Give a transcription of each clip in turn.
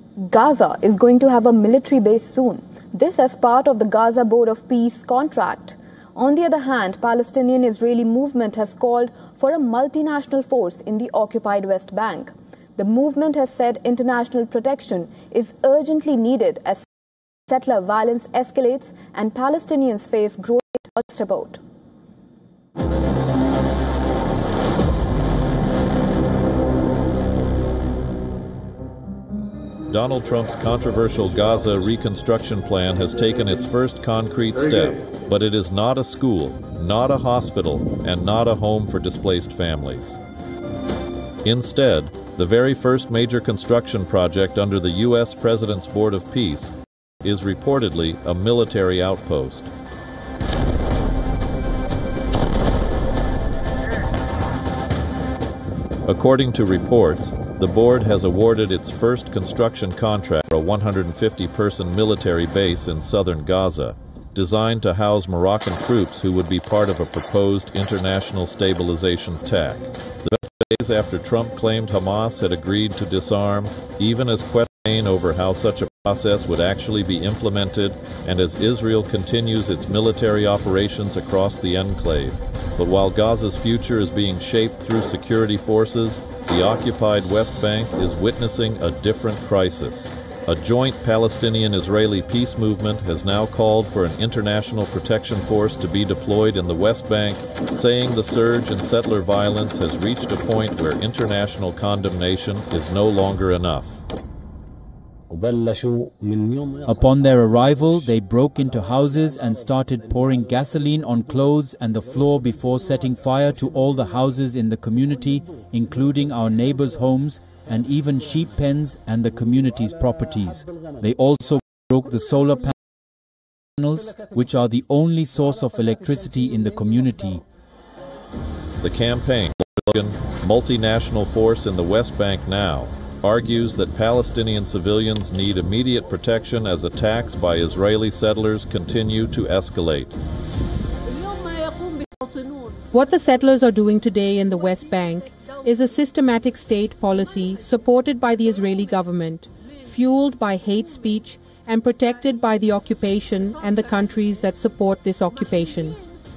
Gaza is going to have a military base soon. This as part of the Gaza Board of Peace contract. On the other hand, Palestinian-Israeli movement has called for a multinational force in the occupied West Bank. The movement has said international protection is urgently needed as settler violence escalates and Palestinians face growing support. Donald Trump's controversial Gaza reconstruction plan has taken its first concrete step, but it is not a school, not a hospital, and not a home for displaced families. Instead, the very first major construction project under the U.S. President's Board of Peace is reportedly a military outpost. According to reports, the board has awarded its first construction contract for a 150-person military base in southern Gaza, designed to house Moroccan troops who would be part of a proposed international stabilization attack. The days after Trump claimed Hamas had agreed to disarm, even as questions remain over how such a process would actually be implemented, and as Israel continues its military operations across the enclave. But while Gaza's future is being shaped through security forces, the occupied West Bank is witnessing a different crisis. A joint Palestinian-Israeli peace movement has now called for an international protection force to be deployed in the West Bank, saying the surge in settler violence has reached a point where international condemnation is no longer enough. Upon their arrival, they broke into houses and started pouring gasoline on clothes and the floor before setting fire to all the houses in the community, including our neighbors' homes and even sheep pens and the community's properties. They also broke the solar panels, which are the only source of electricity in the community. The campaign, multinational force in the West Bank now, argues that Palestinian civilians need immediate protection as attacks by Israeli settlers continue to escalate. What the settlers are doing today in the West Bank is a systematic state policy supported by the Israeli government, fueled by hate speech and protected by the occupation and the countries that support this occupation.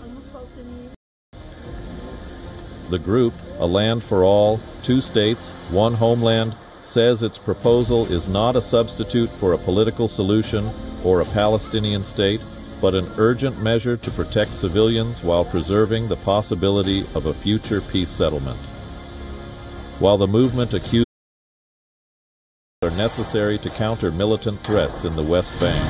The group, A Land for All, 2 states, 1 homeland, says its proposal is not a substitute for a political solution or a Palestinian state, but an urgent measure to protect civilians while preserving the possibility of a future peace settlement. While the movement accuses are necessary to counter militant threats in the West Bank.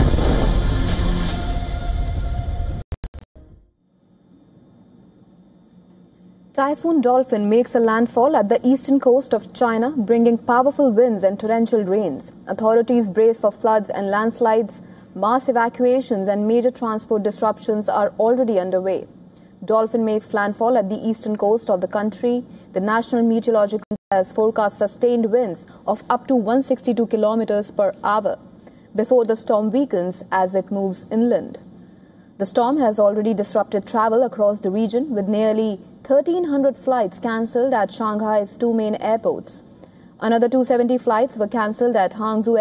Typhoon Dolphin makes a landfall at the eastern coast of China, bringing powerful winds and torrential rains. Authorities brace for floods and landslides. Mass evacuations and major transport disruptions are already underway. Dolphin makes landfall at the eastern coast of the country. The National Meteorological Center has forecast sustained winds of up to 162 kilometers per hour before the storm weakens as it moves inland. The storm has already disrupted travel across the region, with nearly 1,300 flights cancelled at Shanghai's 2 main airports. Another 270 flights were cancelled at Hangzhou